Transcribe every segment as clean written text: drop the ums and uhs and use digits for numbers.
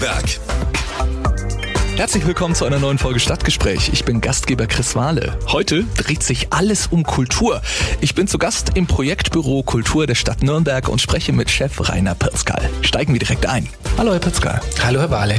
Berg. Herzlich willkommen zu einer neuen Folge Stadtgespräch. Ich bin Gastgeber Chris Wahle. Heute dreht sich alles um Kultur. Ich bin zu Gast im Projektbüro Kultur der Stadt Nürnberg und spreche mit Chef Rainer Pirzkal. Steigen wir direkt ein. Hallo Herr Pirzkal. Hallo Herr Wahle.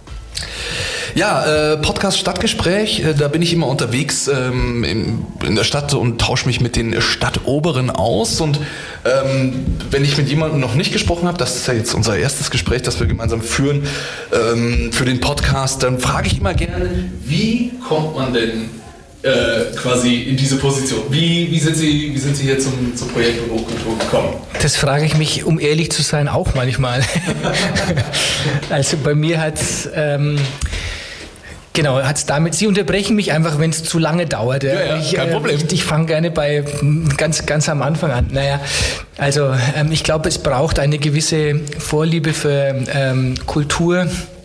Ja, Podcast Stadtgespräch, da bin ich immer unterwegs in der Stadt und tausche mich mit den Stadtoberen aus. Und wenn ich mit jemandem noch nicht gesprochen habe, das ist ja jetzt unser erstes Gespräch, das wir gemeinsam führen für den Podcast, dann frage ich immer gerne, wie kommt man denn quasi in diese Position? Wie sind Sie hier zum Projektbüro Kultur gekommen? Das frage ich mich, um ehrlich zu sein, auch manchmal. Also bei mir hat es damit, Sie unterbrechen mich einfach, wenn es zu lange dauert. Ja, kein Problem. Ich fange gerne bei ganz am Anfang an. Also ich glaube, es braucht eine gewisse Vorliebe für Kultur.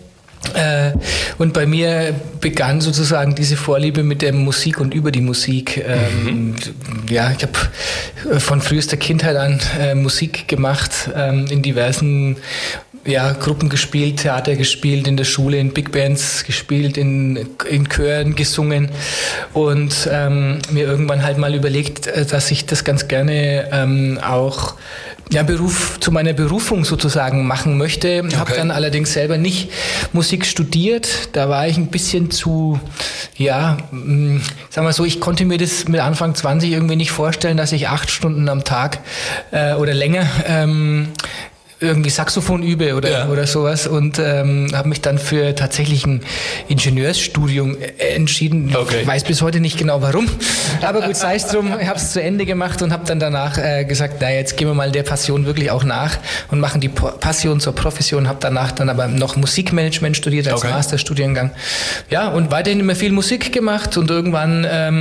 Und bei mir begann sozusagen diese Vorliebe mit der Musik und über die Musik. Ja, ich habe von frühester Kindheit an Musik gemacht, in diversen Gruppen gespielt, Theater gespielt, in der Schule, in Big Bands gespielt, in Chören gesungen und mir irgendwann halt mal überlegt, dass ich das ganz gerne auch zu meiner Berufung sozusagen machen möchte. Okay. Habe dann allerdings selber nicht Musik studiert. Da war ich ein bisschen zu, sagen wir so, ich konnte mir das mit Anfang 20 irgendwie nicht vorstellen, dass ich 8 Stunden am Tag oder länger irgendwie Saxophon übe oder sowas und habe mich dann für tatsächlich ein Ingenieursstudium entschieden. Okay. Ich weiß bis heute nicht genau warum, aber gut, sei es drum, ich habe es zu Ende gemacht und habe dann danach gesagt, jetzt gehen wir mal der Passion wirklich auch nach und machen die Passion zur Profession, habe danach dann aber noch Musikmanagement studiert als Masterstudiengang. Ja, und weiterhin immer viel Musik gemacht und irgendwann,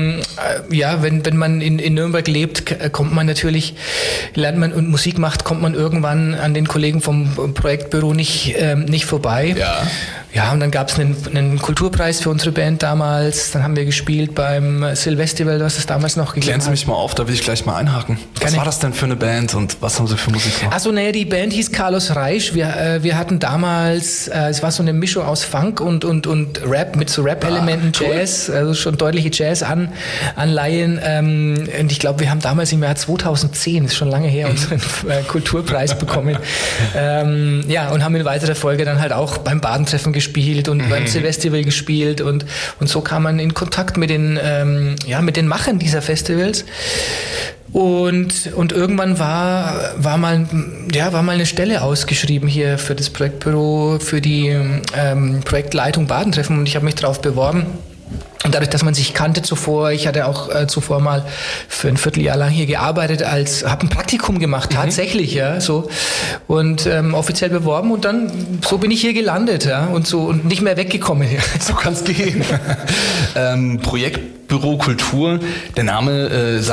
wenn man in Nürnberg lebt, lernt man und Musik macht, kommt man irgendwann an den Kollegen vom Projektbüro nicht vorbei. Ja, und dann gab es einen Kulturpreis für unsere Band damals. Dann haben wir gespielt beim Silvestival, was es damals noch gegeben hat. Klären Sie mich mal auf, da will ich gleich mal einhaken. Was war das denn für eine Band und was haben Sie für Musik gemacht? Also die Band hieß Carlos Reisch. Wir hatten damals, es war so eine Mischung aus Funk und Rap mit so Rap-Elementen, cool. Jazz, also schon deutliche Jazz-Anleihen. Und ich glaube, wir haben damals im Jahr 2010, ist schon lange her, unseren Kulturpreis bekommen. Und haben in weiterer Folge dann halt auch beim Badentreffen gespielt und beim Silvestival gespielt und so kam man in Kontakt mit den Machern dieser Festivals. Und irgendwann war mal eine Stelle ausgeschrieben hier für das Projektbüro, für die Projektleitung Badentreffen und ich habe mich darauf beworben. Und dadurch, dass man sich kannte zuvor, ich hatte auch zuvor mal für ein Vierteljahr lang hier gearbeitet, habe ein Praktikum gemacht, tatsächlich, und offiziell beworben und dann so bin ich hier gelandet, und nicht mehr weggekommen. Ja. So kann's gehen. Projektbüro Kultur, der Name